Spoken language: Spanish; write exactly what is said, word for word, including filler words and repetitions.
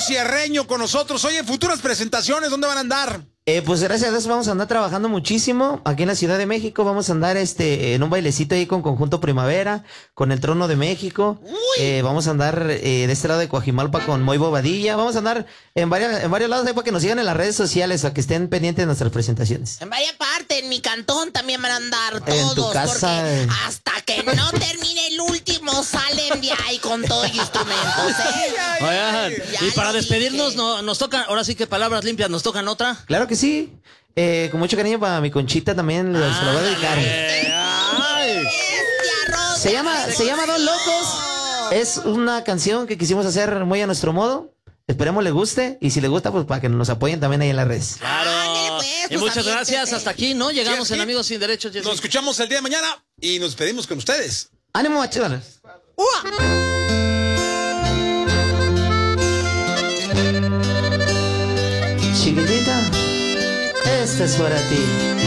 Sierreño con nosotros. Oye, futuras presentaciones, ¿dónde van a andar? Eh, pues gracias a Dios vamos a andar trabajando muchísimo aquí en la Ciudad de México. Vamos a andar este en un bailecito ahí con Conjunto Primavera, con el Trono de México. Eh, vamos a andar eh, de este lado de Coajimalpa con Moy Bobadilla. Vamos a andar en varias, en varios lados ahí para que nos sigan en las redes sociales, para que estén pendientes de nuestras presentaciones. En varias partes, en mi cantón también van a andar todos. En tu casa. Porque hasta que no termine el último salen de ahí con todo y instrumentos, ¿eh? Oigan, Ya y para lo despedirnos, dije. no, nos tocan, ahora sí que palabras limpias, nos tocan otra. Claro que sí. Eh, con mucho cariño para mi Conchita también, se lo voy a dedicar. Eh, ay. Este arroz Se llama, se llama Dos Locos. Es una canción que quisimos hacer muy a nuestro modo. Esperemos le guste. Y si le gusta, pues para que nos apoyen también ahí en las redes. Claro. Ándale, pues, y pues, muchas aviéntese. gracias. Hasta aquí, ¿no? Llegamos Sí, en sí. Amigos Sin Derechos. Jessy. Nos escuchamos el día de mañana y nos despedimos con ustedes. ¡Ánimo, machivalos! Chiquitita, esta es para ti.